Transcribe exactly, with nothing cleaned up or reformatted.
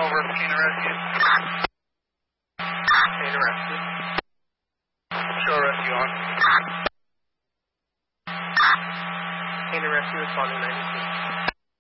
Over, Canaan Rescue. Canaan Rescue. Shore Rescue on. Canaan Rescue responding ninety-two.